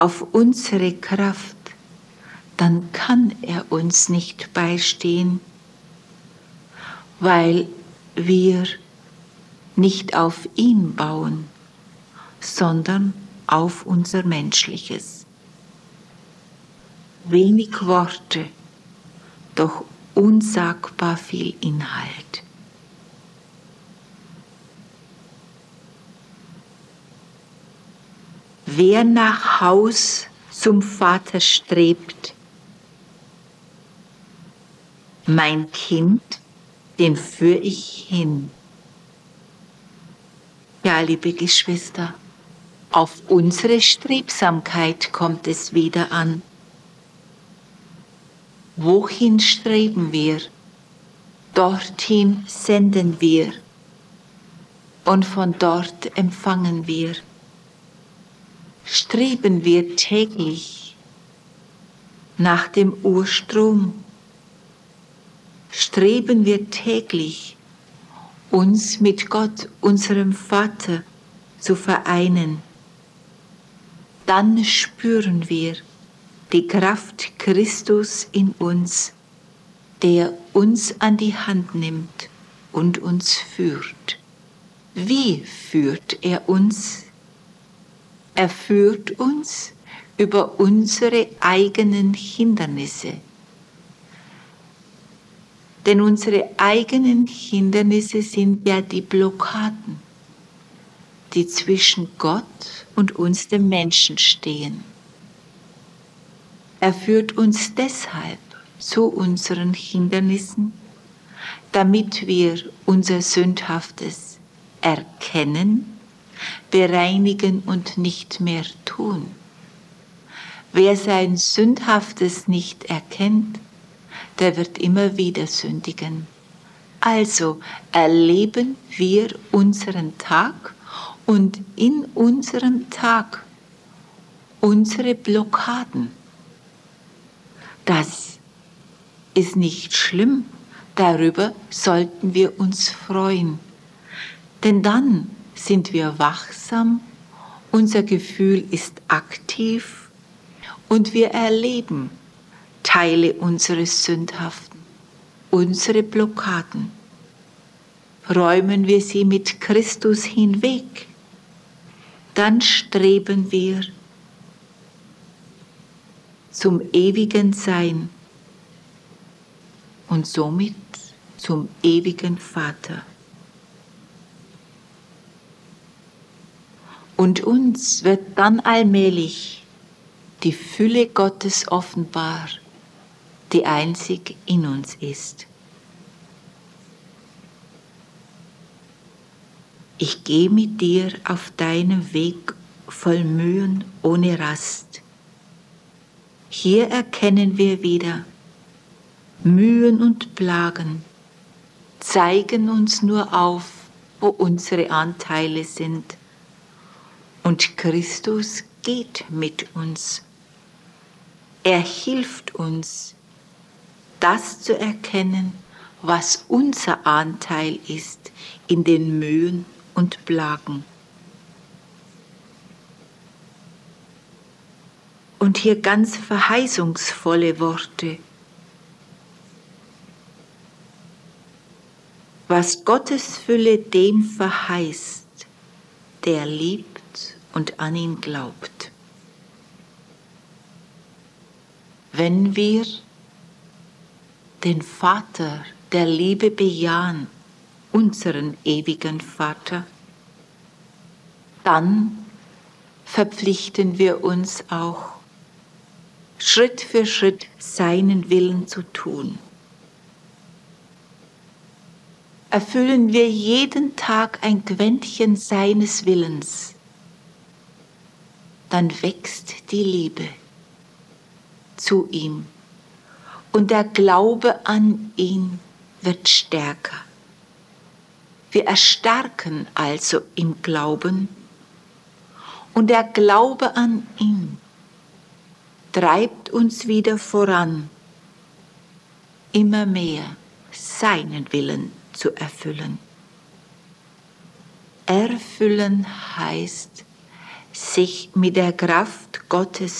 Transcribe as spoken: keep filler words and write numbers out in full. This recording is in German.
auf unsere Kraft, dann kann er uns nicht beistehen, weil wir nicht auf ihn bauen, sondern auf unser Menschliches. Wenig Worte, doch unsagbar viel Inhalt. Wer nach Haus zum Vater strebt, mein Kind, den führ ich hin. Ja, liebe Geschwister, auf unsere Strebsamkeit kommt es wieder an. Wohin streben wir? Dorthin senden wir und von dort empfangen wir. Streben wir täglich nach dem Urstrom? Streben wir täglich, uns mit Gott, unserem Vater, zu vereinen? Dann spüren wir die Kraft Christus in uns, der uns an die Hand nimmt und uns führt. Wie führt er uns? Er führt uns über unsere eigenen Hindernisse. Denn unsere eigenen Hindernisse sind ja die Blockaden, die zwischen Gott und uns, dem Menschen, stehen. Er führt uns deshalb zu unseren Hindernissen, damit wir unser Sündhaftes erkennen, bereinigen und nicht mehr tun. Wer sein Sündhaftes nicht erkennt, der wird immer wieder sündigen. Also erleben wir unseren Tag und in unserem Tag unsere Blockaden. Das ist nicht schlimm, darüber sollten wir uns freuen, denn dann sind wir wachsam, unser Gefühl ist aktiv und wir erleben Teile unseres Sündhaften, unsere Blockaden. Räumen wir sie mit Christus hinweg, dann streben wir zum ewigen Sein und somit zum ewigen Vater. Und uns wird dann allmählich die Fülle Gottes offenbar, die einzig in uns ist. Ich gehe mit dir auf deinem Weg voll Mühen ohne Rast. Hier erkennen wir wieder, Mühen und Plagen zeigen uns nur auf, wo unsere Anteile sind. Und Christus geht mit uns. Er hilft uns, das zu erkennen, was unser Anteil ist in den Mühen und Plagen. Und hier ganz verheißungsvolle Worte. Was Gottes Fülle dem verheißt, der liebt und an ihn glaubt. Wenn wir den Vater der Liebe bejahen, unseren ewigen Vater, dann verpflichten wir uns auch, Schritt für Schritt seinen Willen zu tun. Erfüllen wir jeden Tag ein Quäntchen seines Willens, dann wächst die Liebe zu ihm und der Glaube an ihn wird stärker. Wir erstarken also im Glauben und der Glaube an ihn treibt uns wieder voran, immer mehr seinen Willen zu erfüllen. Erfüllen heißt sich mit der Kraft Gottes